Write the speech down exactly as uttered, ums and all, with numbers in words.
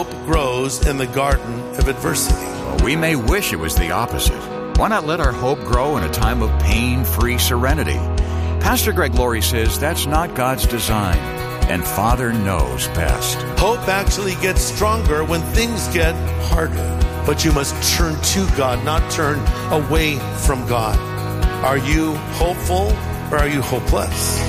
grows in the garden of adversity. Well, we may wish it was the opposite. Why not let our hope grow in a time of pain-free serenity? Pastor Greg Laurie says that's not God's design, and Father knows best. Hope actually gets stronger when things get harder. But you must turn to God, not turn away from God. Are you hopeful or are you hopeless?